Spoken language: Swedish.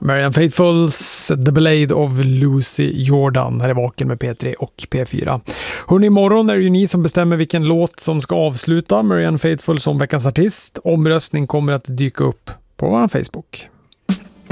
Marianne Faithfulls The Blade of Lucy Jordan här är Vaken med P3 och P4. Hörrni, imorgon är det ju ni som bestämmer vilken låt som ska avsluta Marianne Faithfull som veckans artist. Omröstning kommer att dyka upp på vår Facebook.